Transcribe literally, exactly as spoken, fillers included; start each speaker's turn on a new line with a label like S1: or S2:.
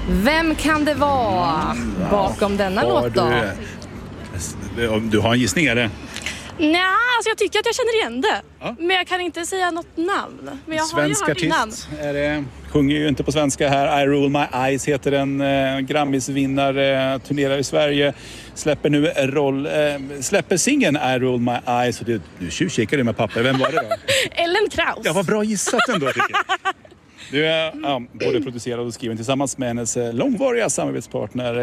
S1: Vem kan det vara
S2: Mm,
S1: bakom denna
S2: har
S1: låt då?
S2: Du, du har en gissning, är det?
S3: Nej, alltså jag tycker att jag känner igen det.
S2: Ja.
S3: Men jag kan inte säga något namn. Men jag
S2: Svensk
S3: har ju hört innan.
S2: artist är det, sjunger ju inte på svenska här. I Rule My Eyes heter den, eh, Grammisvinnare, turnerar i Sverige, släpper nu en roll, eh, släpper singeln I Rule My Eyes. Och du, du tjuvkikade med papper, vem var det då?
S3: Ellen Kraus.
S2: Ja, vad bra gissat ändå, tycker jag. Du är ja, både producerad och skriven tillsammans med hennes långvariga samarbetspartner